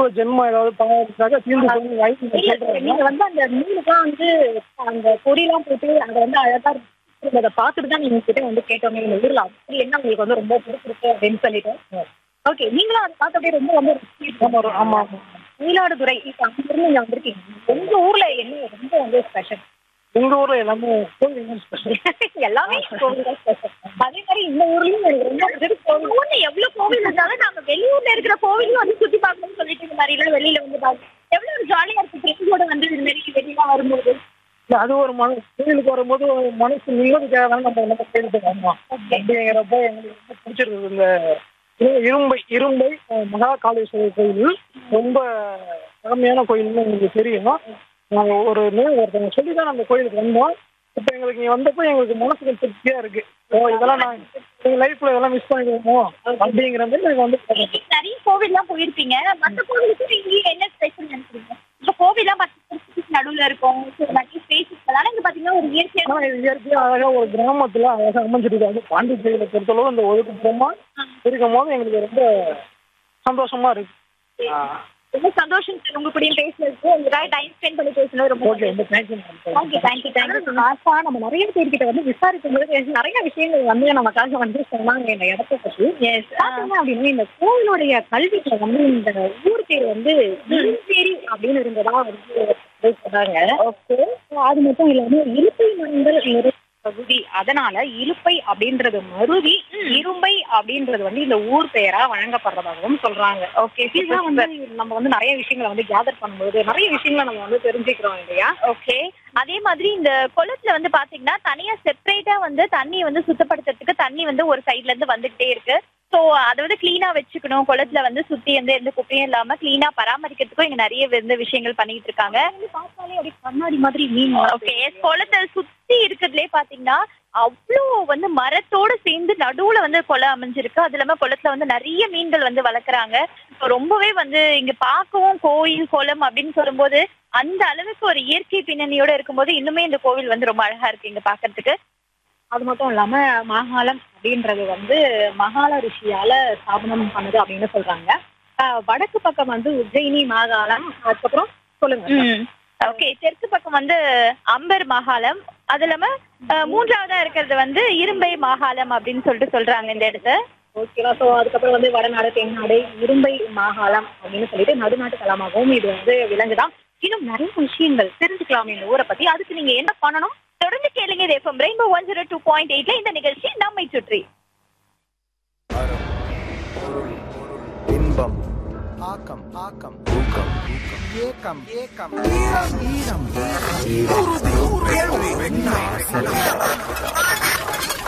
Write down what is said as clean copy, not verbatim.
பூர்வ ஜென்மம் ஏதாவது பாவத்துக்காக தீர்ந்து போய் வாய்ப்பு நீங்க வந்து அந்த மீனுக்குலாம் வந்து அந்த பொரியெல்லாம் போட்டு அதை வந்து அழகா அதை பார்த்துட்டு தான் நீங்க கிட்ட வந்து கேட்டோமே இந்த ஊர்ல அப்படி என்ன உங்களுக்கு வந்து ரொம்ப பிடிச்சிருக்கு அப்படின்னு சொல்லிட்டு. ஓகே, நீங்களும் அதை பார்த்து அப்படியே ரொம்ப ரொம்ப ஆமா மயிலாடுதுறை இப்ப அங்க இருந்து நீங்க வந்திருக்கீங்க. உங்க ஊர்ல என்ன ரொம்ப வந்து ஸ்பெஷல்? எங்க ஊர்ல எல்லாமே கோவில் ஸ்பெஷல். எல்லாமே கோவில் தான் ஸ்பெஷல். அதே மாதிரி இந்த ஊர்லயும் எனக்கு ரொம்ப பிடிச்சது கோவில். ஊர்ல எவ்வளவு கோவில் இருந்தாலும் நாங்க வெளியூர்ல இருக்கிற கோவிலும் வந்து சுத்தி பார்க்கணும்னு சொல்லிட்டு இந்த மாதிரி எல்லாம் வெளியில வந்து பார்க்கணும். எவ்வளவு ஒரு ஜாலியா இருக்கு ஃப்ரெண்ட்ஸோட வந்து இது மாதிரி வெளியில வரும்போது. அது ஒரு கோயிலுக்கு வரும்போது மனசு நிம்மதிக்காக தான் நம்ம என்ன கோயிலுக்கு வரணும் அப்படிங்கிறப்ப எங்களுக்கு ரொம்ப பிடிச்சிருக்கு. இந்த இரும்பை மகா காளீஸ்வரர் கோயில் ரொம்ப பழமையான கோயில்னு எங்களுக்கு தெரியும். நாங்கள் ஒருத்தவங்க சொல்லி தான் அந்த கோயிலுக்கு வந்தோம். இப்போ எங்களுக்கு இங்கே வந்தப்போ எங்களுக்கு மனசுக்கு திருப்தியா இருக்கு. இதெல்லாம் நான் எங்கள் லைஃப்ல இதெல்லாம் மிஸ் பண்ணிடுவோம் அப்படிங்கிற மாதிரி எனக்கு வந்து நிறைய கோவில்லாம் போயிருப்பீங்க. மற்ற கோவிலுக்கு நீங்க என்ன ஸ்பெஷல் நினைக்கிறீங்க? இப்போ கோவில்லாம் நடுவுல இருக்கும் நிறைய ஸ்பேஸ் இருக்கனால இங்க பாத்தீங்கன்னா ஒரு இயற்கையா அழகா ஒரு கிராமத்துல அழகா அமைஞ்சிருக்கு. அது பாண்டிச்சேரியில பொறுத்தளவு இந்த ஒதுக்குப்புறமா இருக்கும் போது எங்களுக்கு ரொம்ப சந்தோஷமா இருக்கு. ரொம்ப சந்தோஷம் சார் உங்க கூடயும் பேசுறதுக்கு. உங்களுக்காக டைம் ஸ்பெண்ட் பண்ணி பேசுறது ரொம்ப ஓகே. தேங்க்யூ. ஆசா நம்ம நிறைய பேர்கிட்ட வந்து விசாரிக்கும் போது நிறைய விஷயங்கள் வந்து நமக்காக வந்து சொன்னாங்க இந்த இடத்தை பத்தி. அப்படின்னா இந்த கோவிலுடைய கல்விக்குள்ள வந்து இந்த ஊர் பேர் வந்து இரும்பேரி அப்படின்னு இருந்ததா வந்து சொன்னாங்க. ஓகே, அது மட்டும் இல்லாம இலுப்பை மரங்கள் பகுதி, அதனால இலுப்பை அப்படின்றது மருவி இரும்பை அப்படின்றது வந்து இந்த ஊர் பெயரா வழங்கப்படுறதாகவும் சொல்றாங்க. ஓகே, இதெல்லாம் வந்து நம்ம வந்து நிறைய விஷயங்களை வந்து கேதர் பண்ணும்போது நிறைய விஷயங்களை நம்ம வந்து தெரிஞ்சுக்கிறோம் இல்லையா? ஓகே, அதே மாதிரி இந்த குளத்துல வந்து பாத்தீங்கன்னா தனியா செப்பரேட்டா வந்து தண்ணி வந்து சுத்தப்படுத்துறதுக்கு தண்ணி வந்து ஒரு சைட்ல இருந்து வந்துகிட்டே இருக்கு. ஸோ அதை வந்து கிளீனா வச்சுக்கணும். குளத்துல வந்து சுத்தி வந்து எந்த குப்பையும் இல்லாம கிளீனா பராமரிக்கிறதுக்கும் இங்க நிறைய வந்து விஷயங்கள் பண்ணிட்டு இருக்காங்க. பார்த்தாலே அப்படியே கண்ணாடி மாதிரி மீன். ஓகே, குளத்தை சுத்தி இருக்கிறதுலே பாத்தீங்கன்னா அவ்வளோ வந்து மரத்தோட சேர்ந்து நடுவுல வந்து குளம் அமைஞ்சிருக்கு. அது இல்லாம குளத்துல வந்து நிறைய மீன்கள் வந்து வளர்க்குறாங்க. ரொம்பவே வந்து இங்க பார்க்கவும் கோயில் குளம் அப்படின்னு சொல்லும்போது அந்த அளவுக்கு ஒரு இயற்கை பின்னணியோட இருக்கும்போது இன்னுமே இந்த கோவில் வந்து ரொம்ப அழகா இருக்கு இங்க பாக்குறதுக்கு. அது மட்டும் இல்லாம மாகாளம் அப்படின்றது வந்து மகால ரிஷியால ஸ்தாபனம் பண்ணுது அப்படின்னு சொல்றாங்க. வடக்கு பக்கம் வந்து உஜ்ஜயினி மாகாளம், அதுக்கப்புறம் சொல்லுங்க. ஓகே, தெற்கு பக்கம் வந்து அம்பர் மாகாளம், அது இல்லாம மூன்றாவதா இருக்கிறது வந்து இரும்பை மாகாளம் அப்படின்னு சொல்லிட்டு சொல்றாங்க இந்த இடத்த. ஓகேவா? ஸோ அதுக்கப்புறம் வந்து வடநாடு தென்னாடு இரும்பை மாகாளம் அப்படின்னு சொல்லிட்டு நடுநாட்டு தலமாகவும் இது வந்து விலங்குதான். இன்னும் நிறைய விஷயங்கள் தெரிஞ்சுக்கலாம் இந்த ஊரை பத்தி. அதுக்கு நீங்க என்ன பண்ணணும்? தொடர்ந்து கேளுங்க. இது FM ரெயின்போ 102.8 இந்த நிகழ்ச்சி நம்மை சுற்றி. இன்பம் ஆக்கம் ஆக்கம் ஊக்கம் ஏக்கம் ஏக்கம் ஈரம் ஈரம்